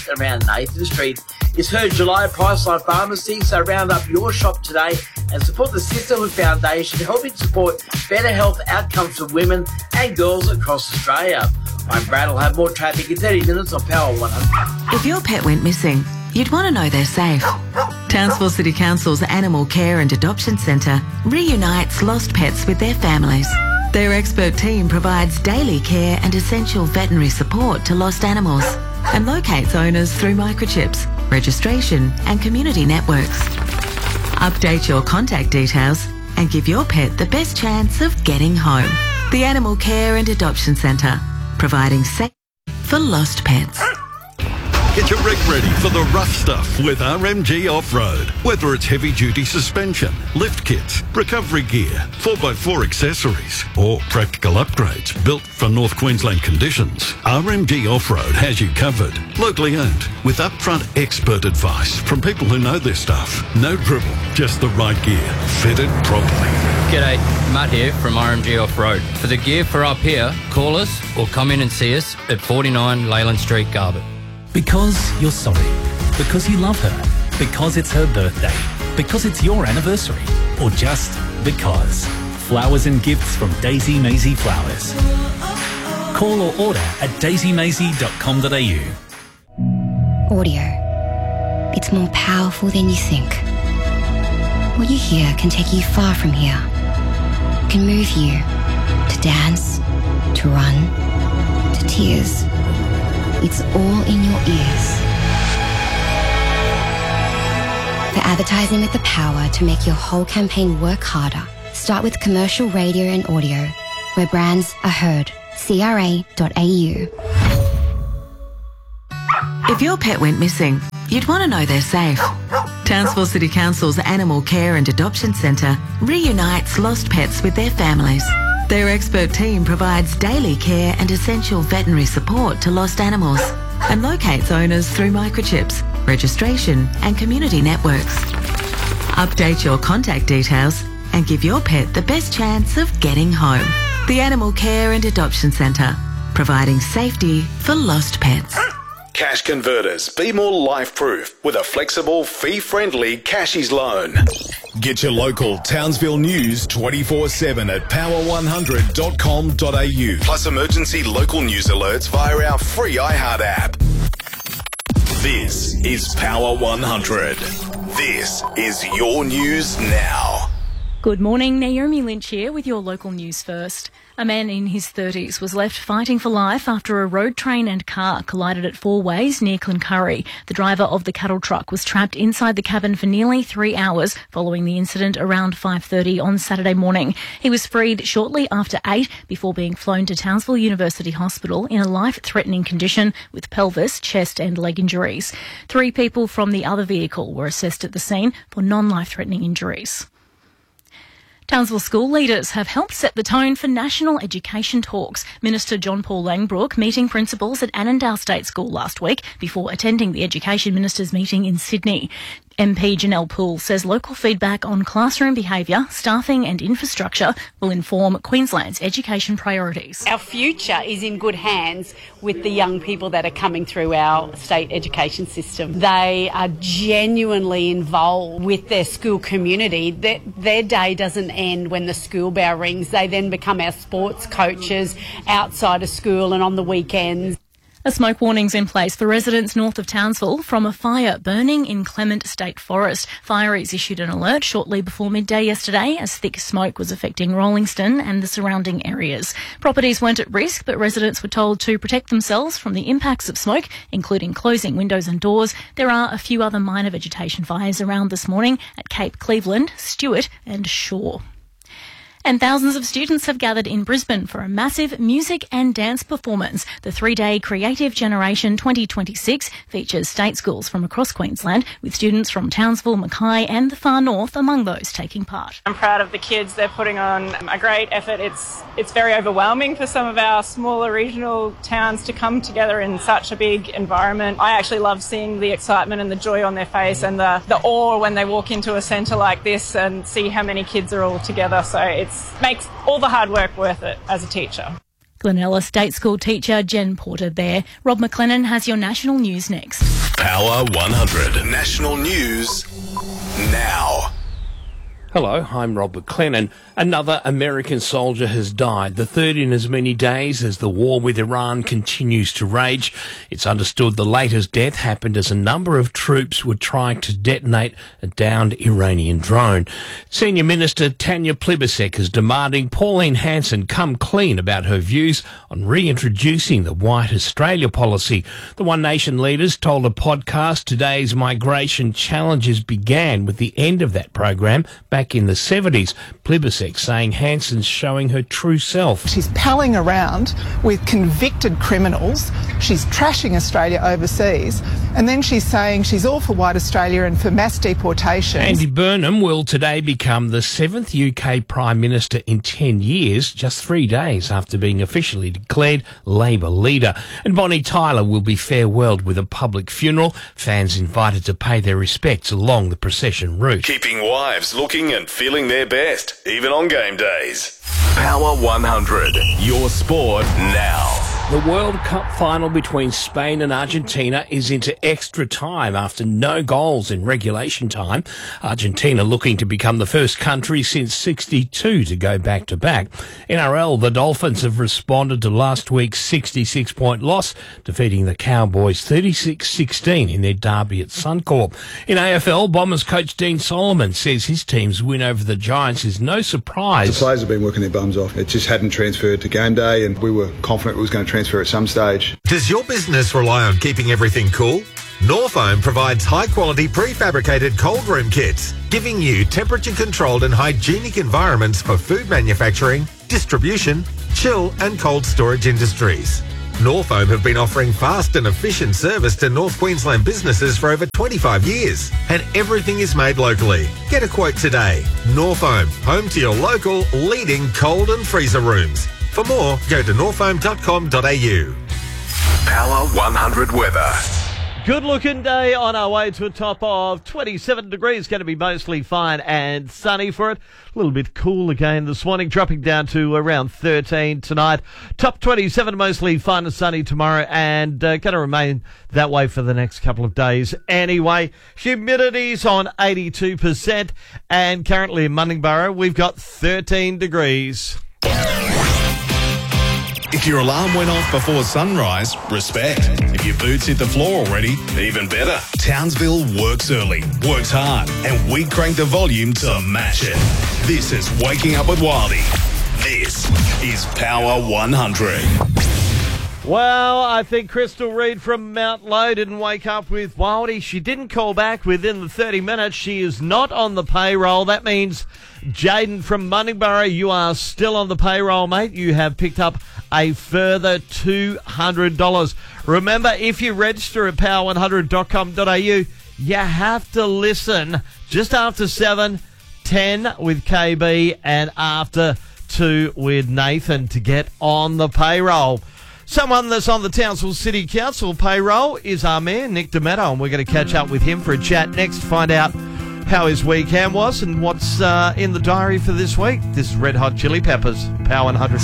around Nathan Street. It's heard July Priceline Pharmacy, so round up your shop today and support the Sisterhood Foundation, helping support better health outcomes for women and girls across Australia. I'm Brad. I'll have more traffic in 30 minutes on Power 100. If your pet went missing, you'd want to know they're safe. Townsville City Council's Animal Care and Adoption Centre reunites lost pets with their families. Their expert team provides daily care and essential veterinary support to lost animals and locates owners through microchips, registration and community networks. Update your contact details and give your pet the best chance of getting home. The Animal Care and Adoption Centre, providing safe for lost pets. Get your rig ready for the rough stuff with RMG Off-Road. Whether it's heavy-duty suspension, lift kits, recovery gear, 4x4 accessories, or practical upgrades built for North Queensland conditions, RMG Off-Road has you covered. Locally owned, with upfront expert advice from people who know their stuff. No dribble, just the right gear, fitted properly. G'day, Matt here from RMG Off-Road. For the gear for up here, call us or come in and see us at 49 Leyland Street, Garbutt. Because you're sorry. Because you love her. Because it's her birthday. Because it's your anniversary. Or just because. Flowers and gifts from Daisy Maisie Flowers. Call or order at daisymaisie.com.au. Audio. It's more powerful than you think. What you hear can take you far from here. It can move you to dance, to run, to tears. It's all in your ears. For advertising with the power to make your whole campaign work harder, start with commercial radio and audio, where brands are heard. CRA.au. If your pet went missing, you'd want to know they're safe. Townsville City Council's Animal Care and Adoption Centre reunites lost pets with their families. Their expert team provides daily care and essential veterinary support to lost animals and locates owners through microchips, registration and community networks. Update your contact details and give your pet the best chance of getting home. The Animal Care and Adoption Centre, providing safety for lost pets. Cash Converters. Be more life-proof with a flexible, fee-friendly Cashies loan. Get your local Townsville news 24/7 at power100.com.au. Plus emergency local news alerts via our free iHeart app. This is Power 100. This is your news now. Good morning, Naomi Lynch here with your local news first. A man in his 30s was left fighting for life after a road train and car collided at Four Ways near Cloncurry. The driver of the cattle truck was trapped inside the cabin for nearly 3 hours following the incident around 5:30 on Saturday morning. He was freed shortly after 8 before being flown to Townsville University Hospital in a life-threatening condition with pelvis, chest and leg injuries. 3 people from the other vehicle were assessed at the scene for non-life-threatening injuries. Townsville school leaders have helped set the tone for national education talks. Minister John Paul Langbrook meeting principals at Annandale State School last week before attending the Education Ministers' meeting in Sydney. MP Janelle Poole says local feedback on classroom behaviour, staffing and infrastructure will inform Queensland's education priorities. Our future is in good hands with the young people that are coming through our state education system. They are genuinely involved with their school community. Their day doesn't end when the school bell rings. They then become our sports coaches outside of school and on the weekends. A smoke warning's in place for residents north of Townsville from a fire burning in Clement State Forest. Fireys issued an alert shortly before midday yesterday as thick smoke was affecting Rollingston and the surrounding areas. Properties weren't at risk, but residents were told to protect themselves from the impacts of smoke, including closing windows and doors. There are a few other minor vegetation fires around this morning at Cape Cleveland, Stewart and Shaw. And thousands of students have gathered in Brisbane for a massive music and dance performance. The 3-day Creative Generation 2026 features state schools from across Queensland, with students from Townsville, Mackay and the far north among those taking part. I'm proud of the kids. They're putting on a great effort. It's very overwhelming for some of our smaller regional towns to come together in such a big environment. I actually love seeing the excitement and the joy on their face and the awe when they walk into a centre like this and see how many kids are all together. So it makes all the hard work worth it as a teacher. Glenella State School teacher Jen Porter there. Rob McLennan has your national news next. Power 100. National news now. Hello, I'm Rob McLennan. Another American soldier has died, the third in as many days as the war with Iran continues to rage. It's understood the latest death happened as a number of troops were trying to detonate a downed Iranian drone. Senior Minister Tanya Plibersek is demanding Pauline Hanson come clean about her views on reintroducing the White Australia policy. The One Nation leaders told a podcast today's migration challenges began with the end of that program back in the 70s. Plibersek saying Hanson's showing her true self. She's palling around with convicted criminals. She's trashing Australia overseas. And then she's saying she's all for White Australia and for mass deportation. Andy Burnham will today become the 7th UK Prime Minister in 10 years, just 3 days after being officially declared Labor leader. And Bonnie Tyler will be farewelled with a public funeral. Fans invited to pay their respects along the procession route. Keeping wives looking and feeling their best, even on game days. Power 100. Your sport now. The World Cup final between Spain and Argentina is into extra time after no goals in regulation time. Argentina looking to become the first country since '62 to go back-to-back. NRL, the Dolphins have responded to last week's 66-point loss, defeating the Cowboys 36-16 in their derby at Suncorp. In AFL, Bombers coach Dean Solomon says his team's win over the Giants is no surprise. The players have been working their bums off. It just hadn't transferred to game day, and we were confident it was going to transfer at some stage. Does your business rely on keeping everything cool? Norfoam provides high-quality prefabricated cold room kits, giving you temperature-controlled and hygienic environments for food manufacturing, distribution, chill and cold storage industries. Norfoam have been offering fast and efficient service to North Queensland businesses for over 25 years, and everything is made locally. Get a quote today. Norfoam, home to your local leading cold and freezer rooms. For more, go to norfoam.com.au. Power 100 weather. Good looking day on our way to a top of 27 degrees. Going to be mostly fine and sunny for it. A little bit cool again this morning, dropping down to around 13 tonight. Top 27, mostly fine and sunny tomorrow, and going to remain that way for the next couple of days anyway. Humidity's on 82%, and currently in Munningborough, we've got 13 degrees. If your alarm went off before sunrise, respect. If your boots hit the floor already, even better. Townsville works early, works hard, and we crank the volume to match it. This is Waking Up with Wildy. This is Power 100. Well, I think Crystal Reed from Mount Lowe didn't wake up with Wildy. She didn't call back within the 30 minutes. She is not on the payroll. That means Jaden from Munningborough, you are still on the payroll, mate. You have picked up a further $200. Remember, if you register at power100.com.au, you have to listen just after 7, 10 with KB, and after 2 with Nathan to get on the payroll. Someone that's on the Townsville City Council payroll is our mayor, Nick D'Amato, and we're going to catch up with him for a chat next to find out how his weekend was and what's in the diary for this week. This is Red Hot Chili Peppers, Power 100.